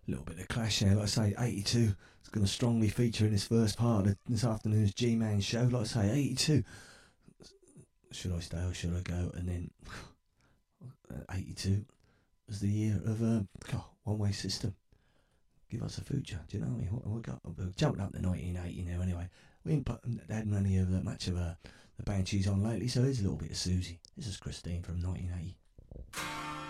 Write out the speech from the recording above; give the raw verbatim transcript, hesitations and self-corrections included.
little bit of Clash there. Like I say, eighty-two is going to strongly feature in this first part of this afternoon's G-Man show. Like I say, eighty-two. Should I stay or should I go? And then eighty-two was the year of a uh, one-way system. Give us a future. Do you know what I mean? What, what got, we're jumping up to nineteen eighty now anyway. We ain't put, had any of that much of uh, the Banshees on lately, so here's a little bit of Susie. This is Christine from nineteen eighty.